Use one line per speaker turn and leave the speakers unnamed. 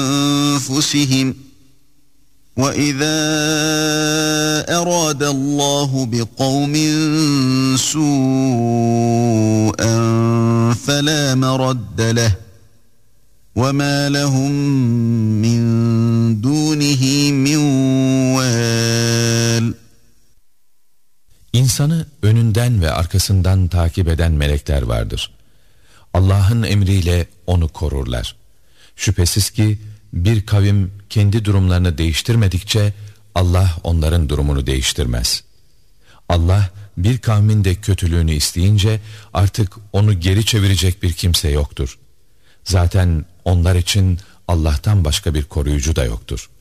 أنفسهم وَإِذَا أَرَادَ اللّٰهُ بِقَوْمٍ سُوءًا فَلَا مَرَدَّ لَهُ وَمَا لَهُمْ مِنْ دُونِهِ مِنْ وَالٍ.
İnsanı önünden ve arkasından takip eden melekler vardır. Allah'ın emriyle onu korurlar. Şüphesiz ki bir kavim kendi durumlarını değiştirmedikçe Allah onların durumunu değiştirmez. Allah bir kavmin de kötülüğünü isteyince artık onu geri çevirecek bir kimse yoktur. Zaten onlar için Allah'tan başka bir koruyucu da yoktur.